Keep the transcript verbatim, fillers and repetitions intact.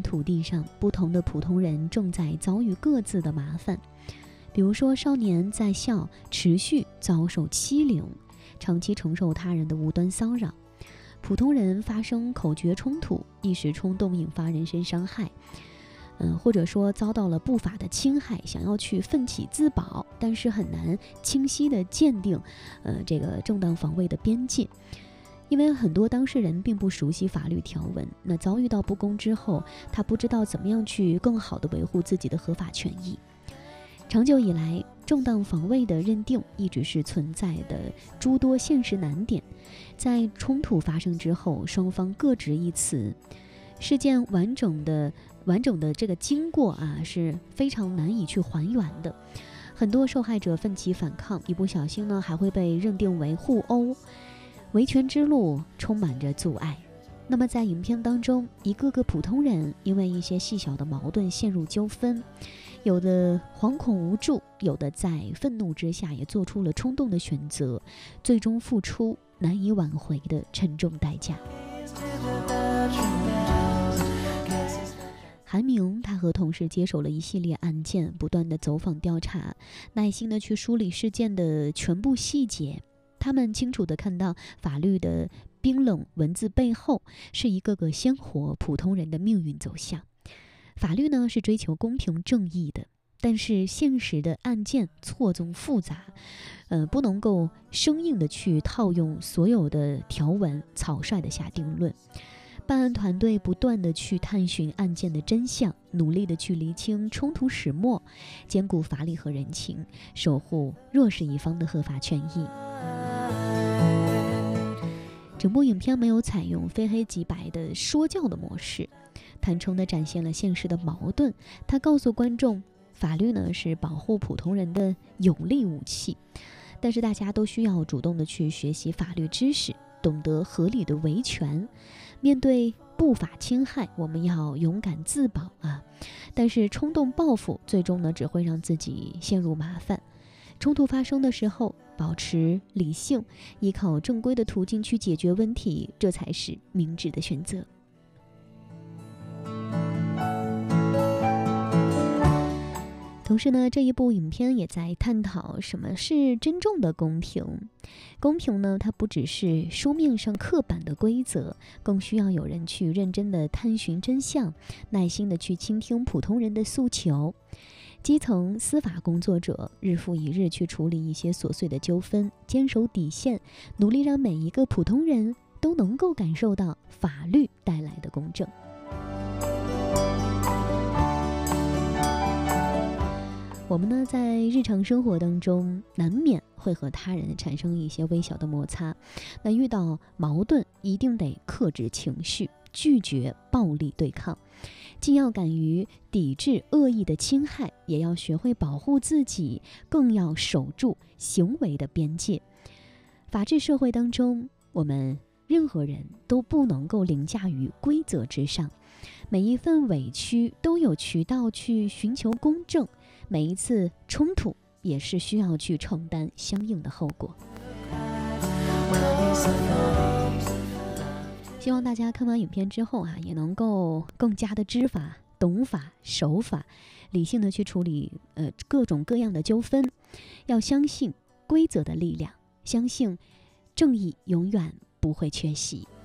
土地上，不同的普通人正在遭遇各自的麻烦。比如说，少年在校持续遭受欺凌，长期承受他人的无端骚扰；普通人发生口角冲突，一时冲动引发人身伤害。嗯，或者说遭到了不法的侵害，想要去奋起自保，但是很难清晰地鉴定，呃，这个正当防卫的边界，因为很多当事人并不熟悉法律条文，那遭遇到不公之后，他不知道怎么样去更好地维护自己的合法权益。长久以来，正当防卫的认定一直是存在的诸多现实难点，在冲突发生之后，双方各执一词，事件完整的完整的这个经过啊是非常难以去还原的。很多受害者奋起反抗，一不小心呢还会被认定为互殴，维权之路充满着阻碍。那么在影片当中，一个个普通人因为一些细小的矛盾陷入纠纷，有的惶恐无助，有的在愤怒之下也做出了冲动的选择，最终付出难以挽回的沉重代价。韩明他和同事接手了一系列案件，不断的走访调查，耐心的去梳理事件的全部细节。他们清楚地看到法律的冰冷文字背后是一个个鲜活普通人的命运走向。法律呢是追求公平正义的，但是现实的案件错综复杂，呃，不能够生硬的去套用所有的条文，草率的下定论。办案团队不断地去探寻案件的真相，努力地去厘清冲突始末，兼顾法理和人情，守护弱势一方的合法权益。整部影片没有采用非黑即白的说教的模式，坦诚地展现了现实的矛盾。它告诉观众，法律呢是保护普通人的有力武器，但是大家都需要主动地去学习法律知识，懂得合理的维权。面对不法侵害，我们要勇敢自保啊！但是冲动报复最终呢，只会让自己陷入麻烦。冲突发生的时候，保持理性，依靠正规的途径去解决问题，这才是明智的选择。同时呢，这一部影片也在探讨什么是真正的公平。公平呢，它不只是书面上刻板的规则，更需要有人去认真的探寻真相，耐心的去倾听普通人的诉求。基层司法工作者日复一日去处理一些琐碎的纠纷，坚守底线，努力让每一个普通人都能够感受到法律带来的公正。我们呢，在日常生活当中难免会和他人产生一些微小的摩擦，那遇到矛盾一定得克制情绪，拒绝暴力对抗，既要敢于抵制恶意的侵害，也要学会保护自己，更要守住行为的边界。法治社会当中，我们任何人都不能够凌驾于规则之上，每一份委屈都有渠道去寻求公正，每一次冲突也是需要去承担相应的后果。希望大家看完影片之后啊，也能够更加的知法、懂法、守法，理性的去处理呃各种各样的纠纷。要相信规则的力量，相信正义永远不会缺席。